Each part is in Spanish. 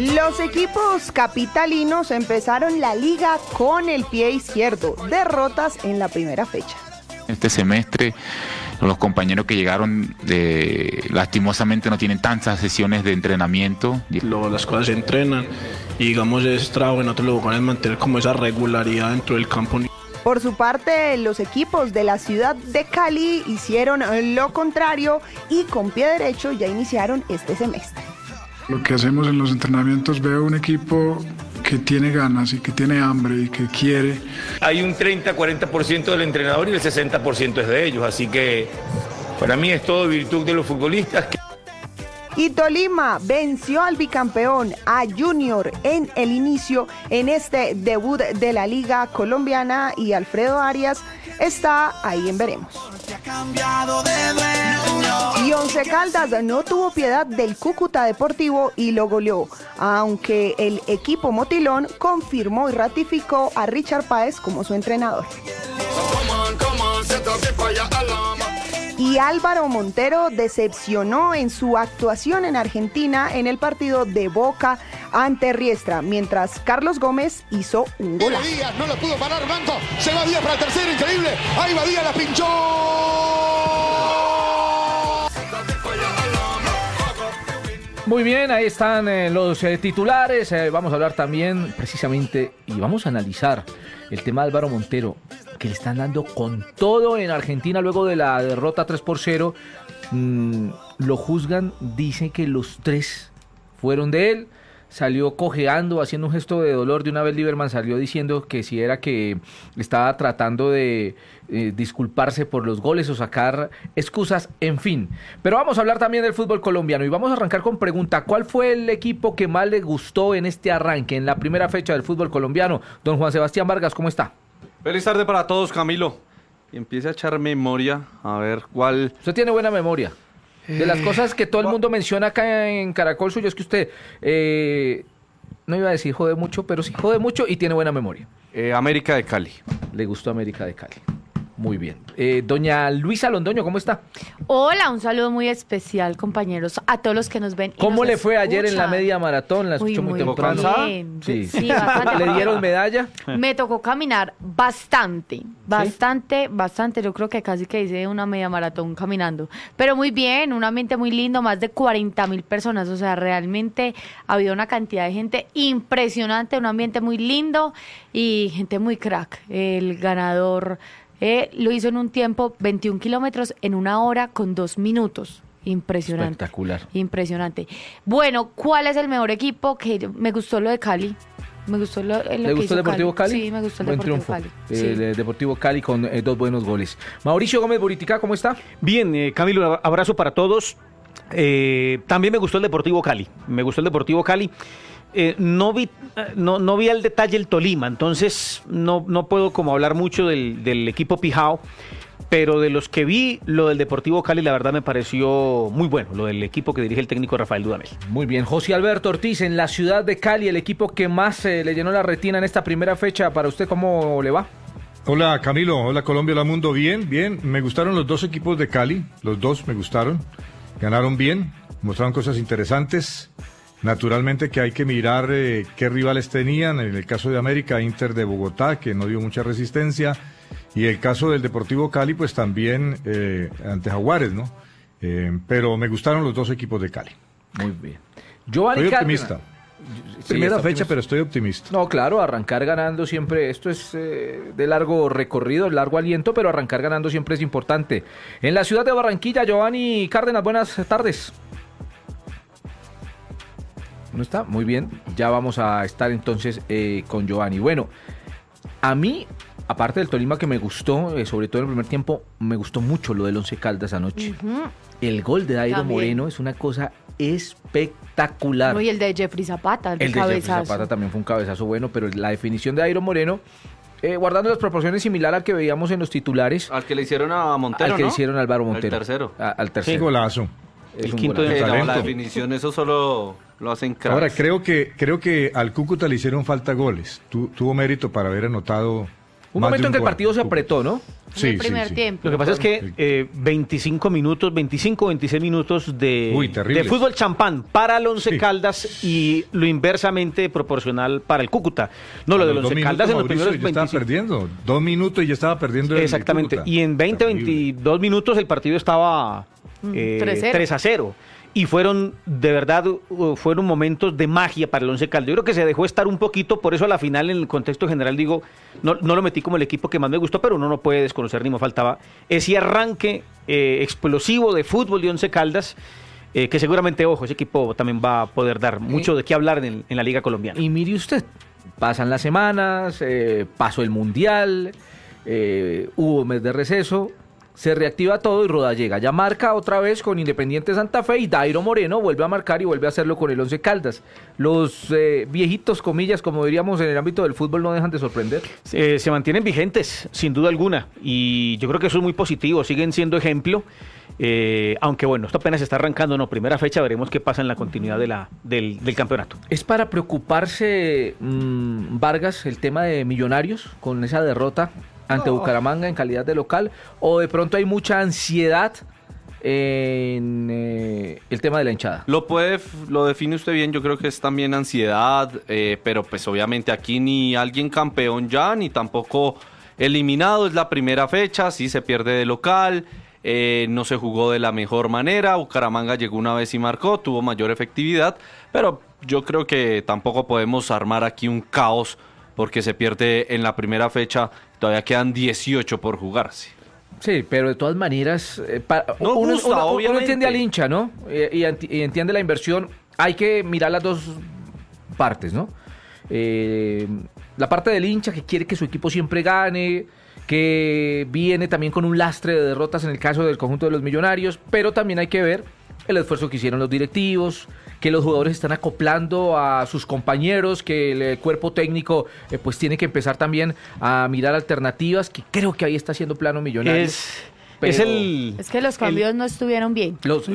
Los equipos capitalinos empezaron la liga con el pie izquierdo, derrotas en la primera fecha. Este semestre los compañeros que llegaron lastimosamente no tienen tantas sesiones de entrenamiento. Las cosas se entrenan y digamos es trabajo en otros lugares mantener como esa regularidad dentro del campo. Por su parte, los equipos de la ciudad de Cali hicieron lo contrario y con pie derecho ya iniciaron este semestre. Lo que hacemos en los entrenamientos, veo un equipo que tiene ganas y que tiene hambre y que quiere. Hay un 30-40% del entrenador y el 60% es de ellos, así que para mí es todo virtud de los futbolistas. Y Tolima venció al bicampeón, a Junior, en el inicio, en este debut de la Liga Colombiana, y Alfredo Arias está ahí en veremos. Y Once Caldas no tuvo piedad del Cúcuta Deportivo y lo goleó, aunque el equipo motilón confirmó y ratificó a Richard Páez como su entrenador. Y Álvaro Montero decepcionó en su actuación en Argentina en el partido de Boca ante Riestra, mientras Carlos Gómez hizo un golazo. Díaz no lo pudo parar Blanco, se va Díaz para el tercero, increíble, ahí va Díaz, la pinchó. Muy bien, ahí están los titulares. Vamos a hablar también precisamente y vamos a analizar el tema de Álvaro Montero, que le están dando con todo en Argentina luego de la derrota 3-0. Lo juzgan, dicen que los 3 fueron de él. Salió cojeando, haciendo un gesto de dolor. De una vez Lieberman salió diciendo que si era que estaba tratando de disculparse por los goles o sacar excusas, en fin. Pero vamos a hablar también del fútbol colombiano y vamos a arrancar con pregunta: ¿cuál fue el equipo que más le gustó en este arranque, en la primera fecha del fútbol colombiano? Don Juan Sebastián Vargas, ¿cómo está? Feliz tarde para todos, Camilo. Y empiece a echar memoria, a ver cuál... Usted tiene buena memoria. De las cosas que todo el mundo menciona acá en Caracol Suyo es que usted, no iba a decir jode mucho, pero sí jode mucho y tiene buena memoria. América de Cali. Le gustó América de Cali. Muy bien. Doña Luisa Londoño, ¿cómo está? Hola, un saludo muy especial, compañeros, a todos los que nos ven. ¿Cómo le fue ayer en la media maratón? ¿La escuchó muy temprano? Bien. Sí. Sí, bastante. ¿Le dieron medalla? Me tocó caminar bastante. Yo creo que casi que hice una media maratón caminando. Pero muy bien, un ambiente muy lindo, más de 40,000 personas. O sea, realmente había una cantidad de gente impresionante, un ambiente muy lindo y gente muy crack. El ganador... lo hizo en un tiempo 21 kilómetros en 1 hora con 2 minutos. Impresionante. Espectacular. Impresionante. Bueno, ¿cuál es el mejor equipo? Me gustó lo de Cali. Me gustó lo ¿Le que gustó hizo el Deportivo Cali? Sí, me gustó el Buen Deportivo triunfo. Cali. Sí. El Deportivo Cali con 2 buenos goles. Mauricio Gómez Buritica, ¿cómo está? Bien, Camilo, abrazo para todos. También me gustó el Deportivo Cali. No vi al detalle el Tolima, entonces no puedo como hablar mucho del equipo Pijao, pero de los que vi, lo del Deportivo Cali la verdad me pareció muy bueno, lo del equipo que dirige el técnico Rafael Dudamel. Muy bien, José Alberto Ortiz, en la ciudad de Cali, el equipo que más le llenó la retina en esta primera fecha, para usted, ¿cómo le va? Hola Camilo, hola Colombia, hola mundo, bien, me gustaron los 2 equipos de Cali, los 2 me gustaron, ganaron bien, mostraron cosas interesantes. Naturalmente que hay que mirar qué rivales tenían, en el caso de América, Inter de Bogotá, que no dio mucha resistencia, y el caso del Deportivo Cali, pues también ante Jaguares, ¿no? Pero me gustaron los 2 equipos de Cali. Muy bien. Giovanni Estoy optimista. Sí, Primera fecha, optimista. pero estoy optimista. No, claro, arrancar ganando siempre, esto es de largo recorrido, largo aliento, pero arrancar ganando siempre es importante. En la ciudad de Barranquilla, Giovanni Cárdenas, buenas tardes. ¿No está? Muy bien, ya vamos a estar entonces con Giovanni. Bueno, a mí, aparte del Tolima que me gustó, sobre todo en el primer tiempo, me gustó mucho lo del Once Caldas anoche. Uh-huh. El gol de Dairo Moreno es una cosa espectacular. No, y el de Jeffrey Zapata, el de Jeffrey Zapata también fue un cabezazo bueno, pero la definición de Dairo Moreno, guardando las proporciones similar al que veíamos en los titulares. Al que le hicieron a Montero, Al que le hicieron a Álvaro Montero. Al tercero. Sí, golazo. El quinto de talento. La definición, eso solo lo hacen cracks. Ahora, creo que al Cúcuta le hicieron falta goles. Tuvo mérito para haber anotado Un momento en que el partido se apretó, ¿no? En el primer tiempo. Lo que pasa es que 25 minutos, 25, 26 minutos de fútbol champán para el Once Caldas y lo inversamente proporcional para el Cúcuta. No, lo del Once Caldas en los primeros 25. Estaba perdiendo, 2 minutos y ya estaba perdiendo. Exactamente, y en 20, 22 minutos el partido estaba 3-0. Y fueron, de verdad, fueron momentos de magia para el Once Caldas. Yo creo que se dejó estar un poquito, por eso a la final, en el contexto general, digo, no lo metí como el equipo que más me gustó, pero uno no puede desconocer, ni me faltaba ese arranque explosivo de fútbol de Once Caldas, que seguramente, ojo, ese equipo también va a poder dar mucho de qué hablar en la Liga Colombiana. Y mire usted, pasan las semanas, pasó el Mundial, hubo mes de receso, se reactiva todo y Roda llega. Ya marca otra vez con Independiente Santa Fe y Dairo Moreno vuelve a marcar y vuelve a hacerlo con el Once Caldas. Los viejitos, comillas, como diríamos en el ámbito del fútbol, no dejan de sorprender. Se mantienen vigentes, sin duda alguna, y yo creo que eso es muy positivo, siguen siendo ejemplo. Aunque bueno, esto apenas está arrancando, no, primera fecha, veremos qué pasa en la continuidad del campeonato. ¿Es para preocuparse, Vargas, el tema de Millonarios con esa derrota ante Bucaramanga en calidad de local, o de pronto hay mucha ansiedad en el tema de la hinchada? Lo define usted bien, yo creo que es también ansiedad, pero pues obviamente aquí ni alguien campeón ya, ni tampoco eliminado, es la primera fecha, sí se pierde de local, no se jugó de la mejor manera, Bucaramanga llegó una vez y marcó, tuvo mayor efectividad, pero yo creo que tampoco podemos armar aquí un caos porque se pierde en la primera fecha, todavía quedan 18 por jugarse. Sí, pero de todas maneras, uno entiende al hincha, ¿no? Y entiende la inversión. Hay que mirar las dos partes, ¿no? La parte del hincha que quiere que su equipo siempre gane, que viene también con un lastre de derrotas en el caso del conjunto de los Millonarios, pero también hay que ver el esfuerzo que hicieron los directivos, que los jugadores están acoplando a sus compañeros, que el cuerpo técnico pues tiene que empezar también a mirar alternativas, que creo que ahí está haciendo plano Millonarios. Es que los cambios no estuvieron bien.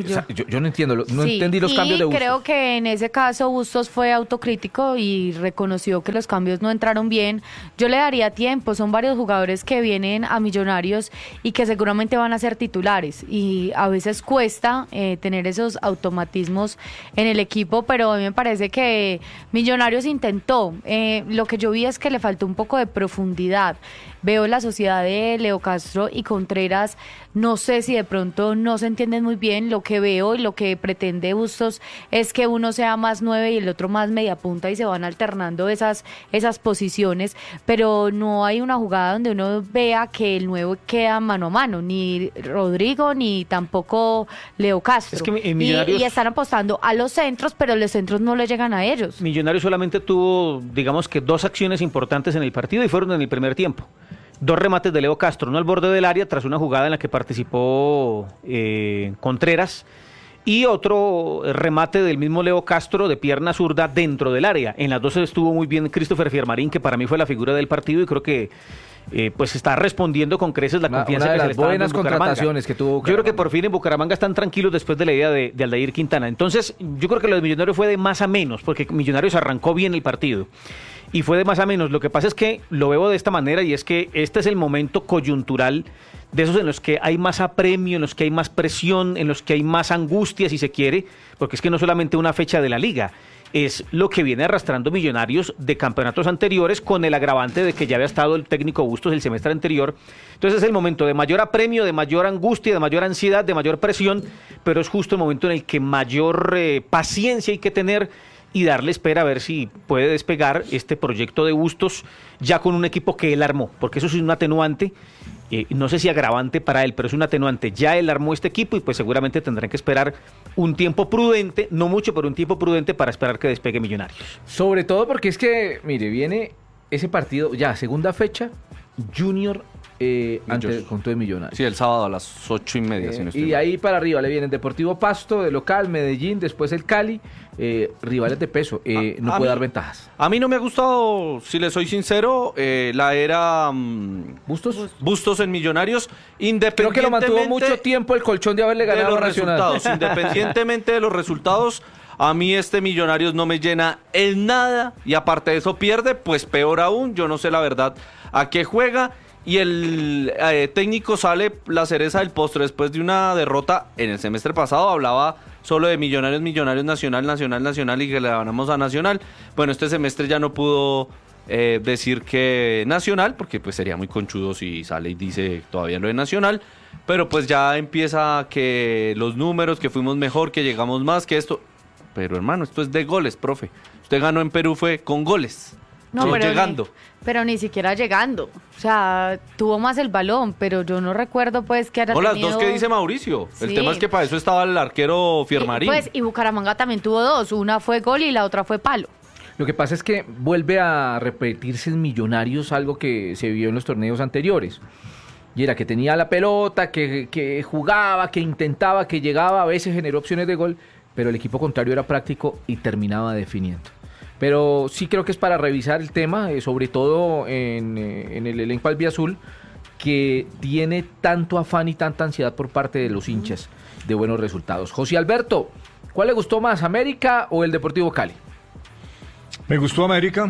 Yo no entiendo, no entendí los cambios de Bustos. Creo que en ese caso Bustos fue autocrítico y reconoció que los cambios no entraron bien. Yo le daría tiempo, son varios jugadores que vienen a Millonarios y que seguramente van a ser titulares y a veces cuesta tener esos automatismos en el equipo, pero a mí me parece que Millonarios intentó. Lo que yo vi es que le faltó un poco de profundidad. Veo la sociedad de Leo Castro y Contreras, no sé si de pronto no se entienden muy bien. Lo que veo y lo que pretende Bustos es que uno sea más 9 y el otro más media punta y se van alternando esas posiciones, pero no hay una jugada donde uno vea que el 9 queda mano a mano, ni Rodrigo ni tampoco Leo Castro. Es que Millonarios... y están apostando a los centros, pero los centros no le llegan a ellos. Millonarios solamente tuvo, digamos que 2 acciones importantes en el partido y fueron en el primer tiempo. 2 remates de Leo Castro, uno al borde del área tras una jugada en la que participó Contreras, y otro remate del mismo Leo Castro de pierna zurda dentro del área. En las 2 estuvo muy bien Christopher Fiermarín, que para mí fue la figura del partido, y creo que pues está respondiendo con creces la confianza que se le está dando en Bucaramanga. Contrataciones que tuvo Bucaramanga. Yo creo que por fin en Bucaramanga están tranquilos después de la idea de Aldair Quintana. Entonces yo creo que lo de Millonarios fue de más a menos, porque Millonarios arrancó bien el partido y fue de más a menos. Lo que pasa es que lo veo de esta manera, y es que este es el momento coyuntural de esos en los que hay más apremio, en los que hay más presión, en los que hay más angustia, si se quiere, porque es que no solamente una fecha de la liga, es lo que viene arrastrando Millonarios de campeonatos anteriores, con el agravante de que ya había estado el técnico Bustos el semestre anterior. Entonces es el momento de mayor apremio, de mayor angustia, de mayor ansiedad, de mayor presión, pero es justo el momento en el que mayor paciencia hay que tener y darle espera a ver si puede despegar este proyecto de Bustos ya con un equipo que él armó, porque eso es un atenuante, no sé si agravante para él, pero es un atenuante. Ya él armó este equipo y pues seguramente tendrán que esperar un tiempo prudente, no mucho, pero un tiempo prudente para esperar que despegue Millonarios. Sobre todo porque es que, mire, viene ese partido, ya segunda fecha, Junior ante el conjunto de Millonarios. Sí, el sábado a las 8:30. Si no estoy y mal. ahí para arriba le vienen Deportivo Pasto de local, Medellín, después el Cali, rivales de peso, no puede dar ventajas. A mí no me ha gustado, si le soy sincero, la era Bustos en Millonarios, independientemente... Creo que lo mantuvo mucho tiempo el colchón de haberle ganado a Nacional. Independientemente de los resultados, A mí Millonarios no me llena en nada y aparte de eso pierde, pues peor aún, yo no sé la verdad a qué juega y el técnico sale la cereza del postre después de una derrota en el semestre pasado, hablaba solo de Millonarios, Nacional y que le ganamos a Nacional. Bueno, este semestre ya no pudo decir que Nacional, porque pues sería muy conchudo si sale y dice todavía lo de Nacional, pero pues ya empieza que los números, que fuimos mejor, que llegamos más, que esto. Pero hermano, esto es de goles, profe. Usted ganó en Perú fue con goles. No, pero llegando. Pero ni siquiera llegando. O sea, tuvo más el balón, pero yo no recuerdo pues que haya tenido... las dos que dice Mauricio. Sí. El tema es que para eso estaba el arquero Fiermarín. Y Bucaramanga también tuvo 2. Una fue gol y la otra fue palo. Lo que pasa es que vuelve a repetirse en Millonarios algo que se vio en los torneos anteriores. Y era que tenía la pelota, que jugaba, que intentaba, que llegaba, a veces generó opciones de gol, pero el equipo contrario era práctico y terminaba definiendo. Pero sí creo que es para revisar el tema, sobre todo en el elenco albiazul, que tiene tanto afán y tanta ansiedad por parte de los hinchas de buenos resultados. José Alberto, ¿cuál le gustó más, América o el Deportivo Cali? Me gustó América,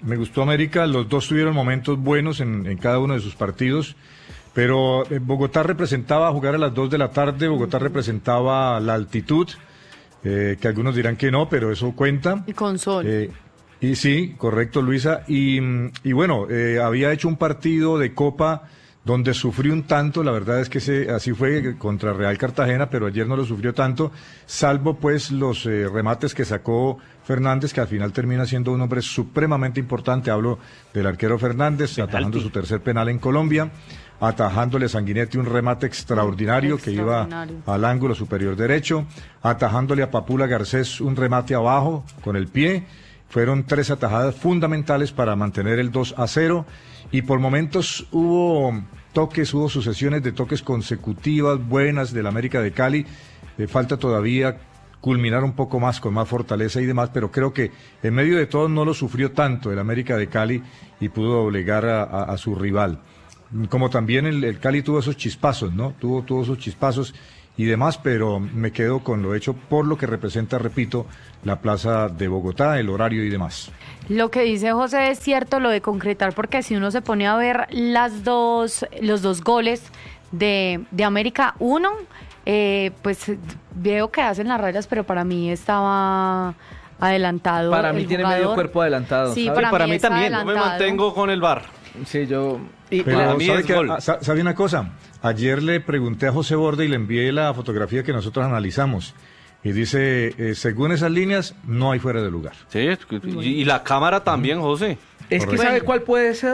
los dos tuvieron momentos buenos en cada uno de sus partidos, pero Bogotá representaba jugar a las 2 de la tarde, Bogotá representaba la altitud, que algunos dirán que no, pero eso cuenta. Y con sol. Y sí, correcto, Luisa, y bueno, había hecho un partido de Copa donde sufrió un tanto, la verdad es que así fue contra Real Cartagena, pero ayer no lo sufrió tanto, salvo pues los remates que sacó Fernández, que al final termina siendo un hombre supremamente importante. Hablo del arquero Fernández, atajando su tercer penal en Colombia, atajándole a Sanguinetti un remate extraordinario que iba al ángulo superior derecho, atajándole a Papula Garcés un remate abajo con el pie. Fueron 3 atajadas fundamentales para mantener el 2-0 y por momentos hubo sucesiones de toques consecutivas buenas del América de Cali. Falta todavía culminar un poco más, con más fortaleza y demás, pero creo que en medio de todo no lo sufrió tanto el América de Cali y pudo doblegar a su rival. Como también el Cali tuvo esos chispazos, ¿no? Tuvo esos chispazos y demás, pero me quedo con lo hecho por lo que representa, repito, la plaza de Bogotá, el horario y demás. Lo que dice José es cierto, lo de concretar, porque si uno se pone a ver los dos goles de América, uno, pues veo que hacen las rayas, pero para mí estaba adelantado. Para mí tiene medio cuerpo adelantado. Sí, ¿sabe? para mí también. adelantado. No me mantengo con el VAR. Sí, yo... Pero ¿sabe una cosa? Ayer le pregunté a José Borde y le envié la fotografía que nosotros analizamos. Y dice, según esas líneas, no hay fuera de lugar. Sí, y la cámara también, José. Es que ¿sabe cuál puede ser?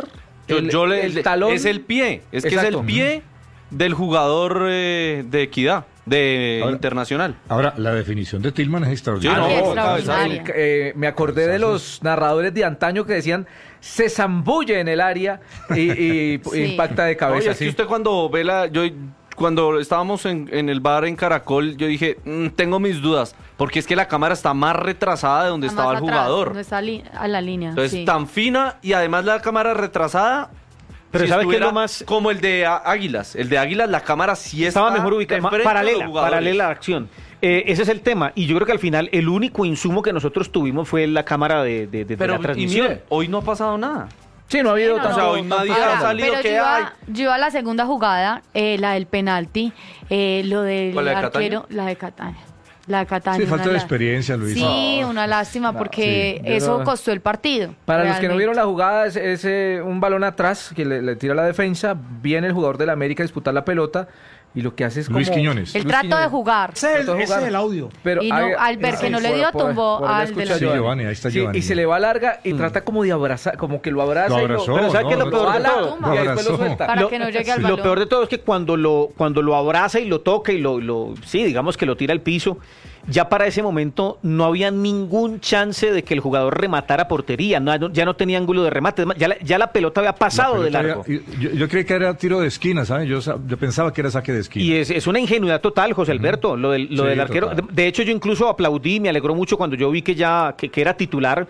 El talón. Es el pie. Es que es el pie del jugador de Equidad, Internacional. Ahora, la definición de Tillman es extraordinaria. Me acordé de los narradores de antaño que decían, se zambulle en el área y impacta de cabeza. Oye, es que usted cuando ve cuando estábamos en el bar en Caracol, yo dije, tengo mis dudas, porque es que la cámara está más retrasada de donde estaba el jugador. No está a la línea. Entonces, tan fina y además la cámara retrasada. Pero si ¿sabe qué es lo más...? Como el de Águilas. El de Águilas, la cámara sí estaba mejor ubicada, paralela a la acción. Ese es el tema. Y yo creo que al final el único insumo que nosotros tuvimos fue la cámara de la transmisión. Y mire, hoy no ha pasado nada. Sí, no ha habido tanto. O sea, hoy nadie ha salido pero que hay. Yo a la segunda jugada, la del penalti, lo del arquero, la de Cataño. Sí, falta de experiencia, Luis. Sí, una lástima porque eso costó el partido. Para los que no vieron la jugada, es un balón atrás que le tira la defensa, viene el jugador del América a disputar la pelota y lo que hace es como... Luis Quiñones. El trato de jugar. Ese es el audio. Pero y al ver que no le dio, tumbó al de la... Sí, Giovanni, ahí está Giovanni. Y se le va larga y trata como de abrazar, como que lo abraza. Lo abrazó, pero ¿sabe qué es lo peor de todo? Y después lo suelta. Para que no llegue al balón. Lo peor de todo es que cuando lo abraza y lo toca y sí, digamos que lo tira al piso, ya para ese momento no había ningún chance de que el jugador rematara portería, ya no tenía ángulo de remate, ya la pelota había pasado del arco. Yo creí que era tiro de esquina, ¿sabes? Yo pensaba que era saque de esquina. Y es una ingenuidad total, José Alberto, lo del arquero. De hecho, yo incluso aplaudí, me alegró mucho cuando yo vi que era titular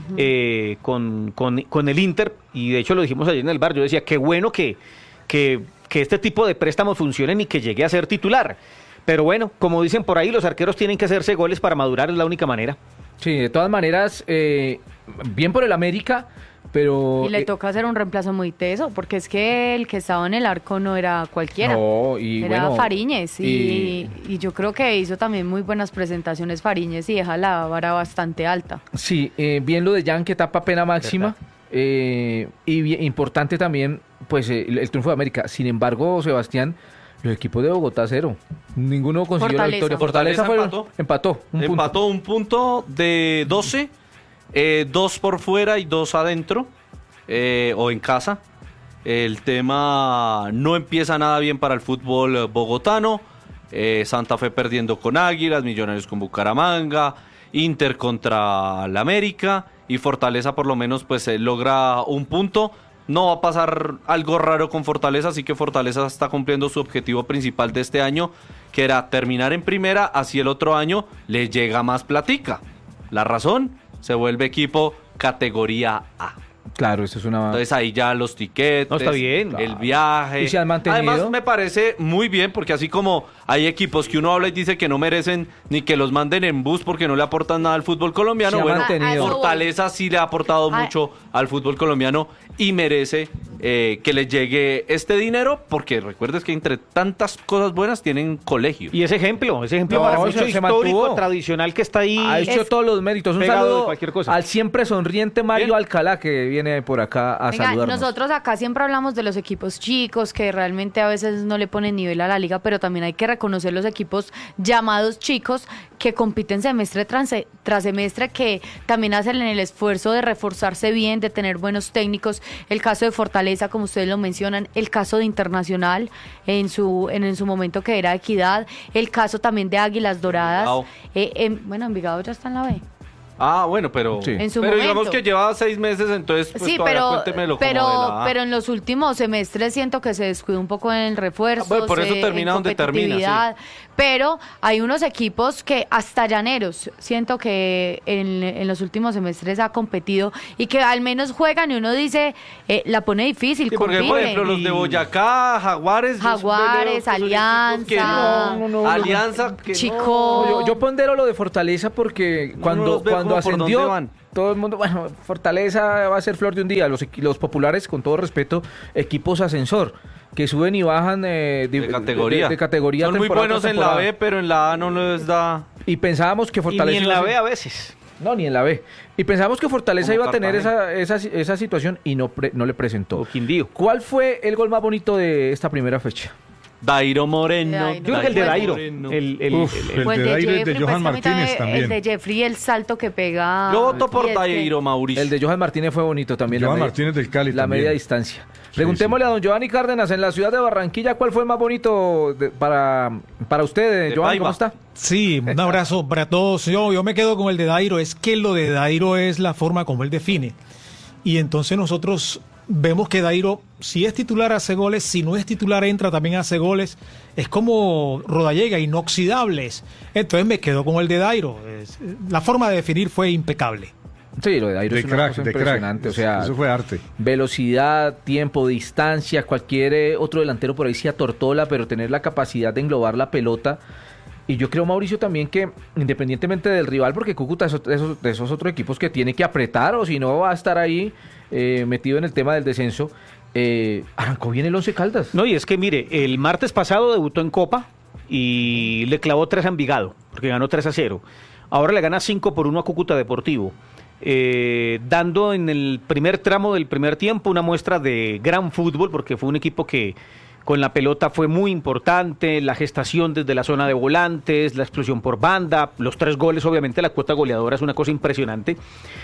con el Inter, y de hecho lo dijimos ayer en el bar, yo decía, qué bueno que este tipo de préstamos funcionen y que llegue a ser titular. Pero bueno, como dicen por ahí, los arqueros tienen que hacerse goles para madurar, es la única manera. Sí, de todas maneras, bien por el América, pero... Y le toca hacer un reemplazo muy teso, porque es que el que estaba en el arco no era cualquiera. No, y era bueno, Fariñez. Y yo creo que hizo también muy buenas presentaciones Fariñez y deja la vara bastante alta. Sí, bien lo de Jan, que tapa pena máxima. Y importante también, pues, el triunfo de América. Sin embargo, Sebastián, los equipos de Bogotá 0. Ninguno consiguió la victoria. Fortaleza empató. Empató un punto de 12, 2 por fuera y 2 adentro, o en casa. El tema no empieza nada bien para el fútbol bogotano. Santa Fe perdiendo con Águilas, Millonarios con Bucaramanga, Inter contra la América, y Fortaleza por lo menos pues logra un punto. No va a pasar algo raro con Fortaleza, así que Fortaleza está cumpliendo su objetivo principal de este año, que era terminar en primera, así el otro año le llega más platica. La razón, se vuelve equipo categoría A. Claro, eso es una... Entonces ahí ya los tiquetes, no, está bien, el viaje. ¿Y se han mantenido? Además me parece muy bien, porque así como hay equipos que uno habla y dice que no merecen ni que los manden en bus porque no le aportan nada al fútbol colombiano, bueno, Fortaleza sí le ha aportado mucho al fútbol colombiano y merece que le llegue este dinero, porque recuerdes que entre tantas cosas buenas tienen colegio. Y ese ejemplo maravilloso, histórico, tradicional, que está ahí. Ha hecho todos los méritos. Un saludo al siempre sonriente Mario Alcalá, que viene por acá a saludarnos. Nosotros acá siempre hablamos de los equipos chicos, que realmente a veces no le ponen nivel a la liga, pero también hay que reconocer los equipos llamados chicos, que compiten semestre tras semestre, que también hacen el esfuerzo de reforzarse bien, de tener buenos técnicos. El caso de Fortaleza, como ustedes lo mencionan, el caso de Internacional en su momento, que era Equidad, el caso también de Águilas Doradas. Envigado ya está en la B. Ah, bueno, pero digamos que llevaba 6 meses, entonces pues sí, cuéntemelo pero en los últimos semestres siento que se descuida un poco en el refuerzo. Bueno, por eso termina donde termina, sí. Pero hay unos equipos que hasta Llaneros siento que en los últimos semestres ha competido y que al menos juegan, y uno dice, la pone difícil, sí, porque por ejemplo los de Boyacá, Jaguares, Alianza, Alianza, Chico. Yo pondero lo de Fortaleza porque cuando ascendió, todo el mundo, bueno, Fortaleza va a ser flor de un día. Los populares, con todo respeto, equipos ascensor, que suben y bajan de categoría. Son muy buenos en la B, pero en la A no les da. Y pensábamos que Fortaleza... Y ni en la B a veces. No, ni en la B. Y pensábamos que Fortaleza iba a tener esa situación y no le presentó. O Quindío. ¿Cuál fue el gol más bonito de esta primera fecha? Dairo Moreno. Yo creo que el de Dairo. El de Dairo es de Johan Martínez también. El de Jeffrey, el salto que pega. Yo voto por Dairo, Mauricio. El de Johan Martínez fue bonito también. Johan Martínez del Cali la también. Media distancia. Preguntémosle a don Giovanni Cárdenas, en la ciudad de Barranquilla, ¿cuál fue el más bonito para usted, Giovanni? ¿Cómo está? Sí, un abrazo para todos. Yo me quedo con el de Dairo. Es que lo de Dairo es la forma como él define. Y entonces nosotros vemos que Dairo, si es titular, hace goles, si no es titular, entra, también hace goles. Es como Rodallega, inoxidables. Entonces me quedo con el de Dairo. La forma de definir fue impecable. Sí, lo de Dairo es una cosa impresionante. O sea, eso fue arte. Velocidad, tiempo, distancia, cualquier otro delantero por ahí se atortola, pero tener la capacidad de englobar la pelota. Y yo creo, Mauricio, también que independientemente del rival, porque Cúcuta es de esos otros equipos que tiene que apretar, o si no va a estar ahí metido en el tema del descenso. Arrancó bien el Once Caldas. No, y es que mire, el martes pasado debutó en Copa y le clavó 3 a Envigado, porque ganó 3-0. Ahora le gana 5-1 a Cúcuta Deportivo, dando en el primer tramo del primer tiempo una muestra de gran fútbol, porque fue un equipo que con la pelota fue muy importante, la gestación desde la zona de volantes, la explosión por banda, los 3 goles, obviamente la cuota goleadora es una cosa impresionante.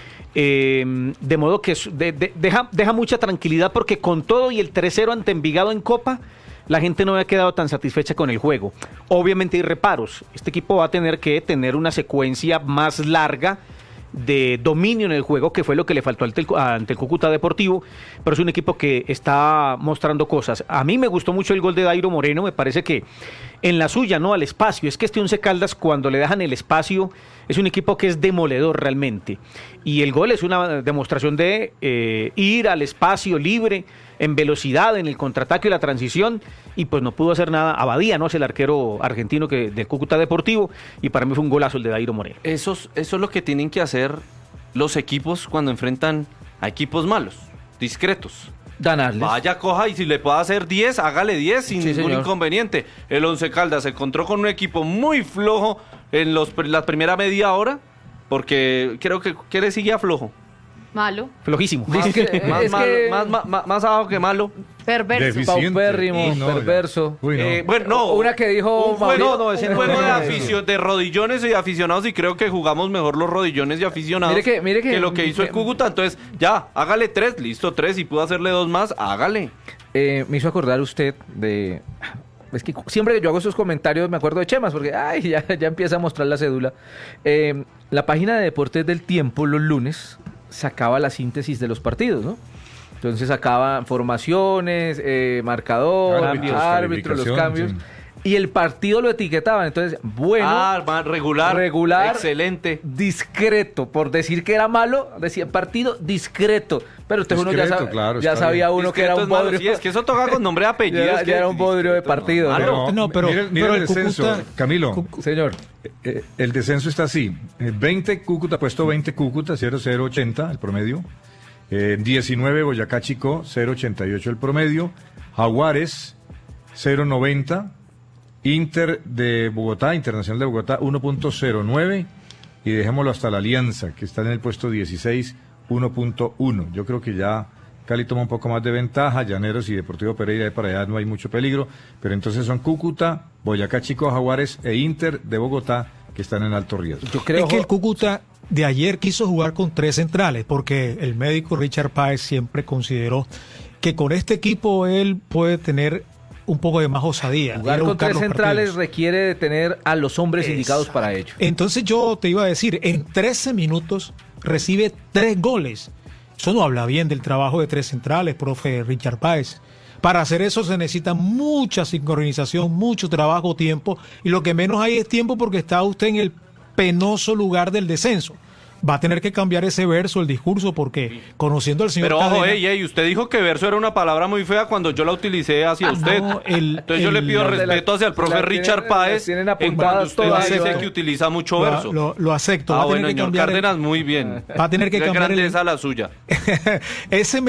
De modo que deja mucha tranquilidad, porque con todo y el 3-0 ante Envigado en Copa, la gente no había quedado tan satisfecha con el juego. Obviamente hay reparos. Este equipo va a tener que tener una secuencia más larga de dominio en el juego, que fue lo que le faltó ante el Cúcuta Deportivo, pero es un equipo que está mostrando cosas. A mí me gustó mucho el gol de Dairo Moreno, me parece que en la suya, ¿no? Al espacio. Es que este Once Caldas, cuando le dejan el espacio, es un equipo que es demoledor realmente. Y el gol es una demostración de ir al espacio libre, en velocidad, en el contraataque y la transición, y pues no pudo hacer nada. Abadía, ¿no? Es el arquero argentino del Cúcuta Deportivo, y para mí fue un golazo el de Dairo Moreno. Eso es lo que tienen que hacer los equipos cuando enfrentan a equipos malos, discretos. Ganarles. Vaya, coja, y si le puede hacer 10, hágale 10 sin ningún señor. inconveniente. El Once Caldas se encontró con un equipo muy flojo en la primera media hora, porque creo que le seguía flojo. Malo. Flojísimo. Más abajo que malo. Perverso. Paupérrimo, perverso. Bueno, no. Una que dijo... Un juego, Mauricio- un juego de rodillones y aficionados, y creo que jugamos mejor los rodillones y aficionados Mire que- lo que hizo el Cúcuta. Entonces, ya, hágale 3, listo, 3, y pudo hacerle 2 más, hágale. Me hizo acordar usted de... Es que siempre que yo hago esos comentarios me acuerdo de Chemas, porque ya empieza a mostrar la cédula. La página de Deportes del Tiempo los lunes sacaba la síntesis de los partidos, ¿no? Entonces sacaba formaciones, marcador, árbitros, los cambios. sí. Y el partido lo etiquetaban, entonces, bueno, regular, excelente, discreto, por decir que era malo, decía partido discreto, pero entonces uno ya sabía uno que era un bodrio. Sí, es que eso toca con nombre y apellido. Ya era un bodrio de partido. Pero el descenso, Cúcuta- Camilo. Señor. El descenso está así. 20 Cúcuta, puesto 20 Cúcuta, 0,080 el promedio. 19 Boyacá Chicó, 0,88 el promedio. Jaguares, 0,90. Inter de Bogotá, Internacional de Bogotá, 1.09. Y dejémoslo hasta la Alianza, que está en el puesto 16, 1.1. Yo creo que ya Cali toma un poco más de ventaja. Llaneros y Deportivo Pereira, de para allá no hay mucho peligro. Pero entonces son Cúcuta, Boyacá Chico, Jaguares e Inter de Bogotá, que están en alto riesgo. Es que el Cúcuta de ayer quiso jugar con 3 centrales, porque el médico Richard Páez siempre consideró que con este equipo él puede tener un poco de más osadía. Jugar con 3 centrales requiere de tener a los hombres indicados para ello. Entonces yo te iba a decir, en 13 minutos recibe 3 goles. Eso no habla bien del trabajo de 3 centrales, profe Richard Páez. Para hacer eso se necesita mucha sincronización, mucho trabajo, tiempo, y lo que menos hay es tiempo porque está usted en el penoso lugar del descenso. Va a tener que cambiar ese verso, el discurso, porque conociendo al señor Pero ojo, Cadena, usted dijo que verso era una palabra muy fea cuando yo la utilicé hacia usted. no, Entonces yo le pido respeto hacia el profe Richard Páez en cuando usted dice que utiliza mucho verso. lo acepto. Ah, va a tener bueno, que señor cambiar Cárdenas, muy bien. Va a tener que Qué cambiar grandeza la suya. ese